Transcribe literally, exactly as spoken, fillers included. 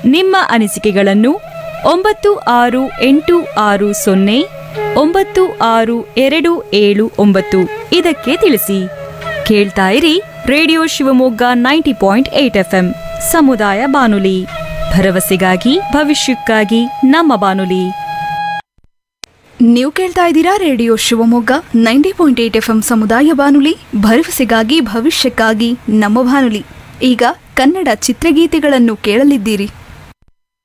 ನಿಮ್ಮ ಅನಿಸಿಕೆಗಳನ್ನು ಒಂಬತ್ತು ಆರು ಎಂಟು ಆರು ಸೊನ್ನೆ ಒಂಬತ್ತು ಆರು ಎರಡು ಏಳು ಒಂಬತ್ತು ಇದಕ್ಕೆ ತಿಳಿಸಿ. ಕೇಳ್ತಾ ಇರಿ radio Shivamogga ninety point eight F M ಸಮುದಾಯ ಬಾನುಲಿ, ಭರವಸೆಗಾಗಿ ಭವಿಷ್ಯಕ್ಕಾಗಿ ನಮ್ಮ ಬಾನುಲಿ. ನೀವು ಕೇಳ್ತಾ ಇದ್ದೀರಾ radio Shivamogga ninety point eight F M ಸಮುದಾಯ ಬಾನುಲಿ, ಭರವಸೆಗಾಗಿ ಭವಿಷ್ಯಕ್ಕಾಗಿ ನಮ್ಮ ಬಾನುಲಿ. ಈಗ ಕನ್ನಡ ಚಿತ್ರಗೀತೆಗಳನ್ನು ಕೇಳಲಿದ್ದೀರಿ.